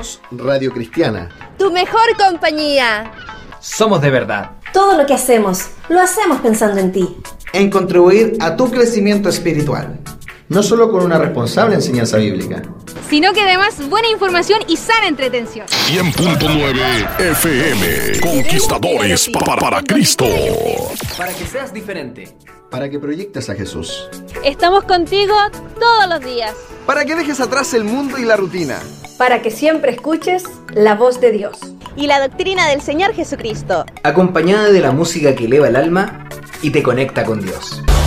Somos Radio Cristiana. Tu mejor compañía. Somos de verdad. Todo lo que hacemos, lo hacemos pensando en ti. En contribuir a tu crecimiento espiritual. No solo con una responsable enseñanza bíblica, sino que además buena información y sana entretención. 100.9 FM. Conquistadores para Cristo. Para que seas diferente. para que proyectes a Jesús. Estamos contigo todos los días. Para que dejes atrás el mundo y la rutina. Para que siempre escuches la voz de Dios. Y la doctrina del Señor Jesucristo. Acompañada de la música que eleva el alma y te conecta con Dios.